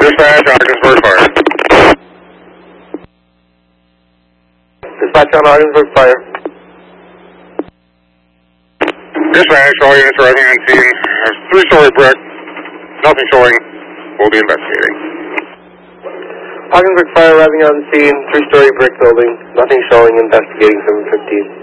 Dispatch, Ogdensburg Fire. Dispatch on Ogdensburg Fire. Dispatch, all units arriving on scene. There's three-story brick. Nothing showing. We'll be investigating. Ogdensburg Fire arriving on scene, three-story brick building. Nothing showing, investigating 715.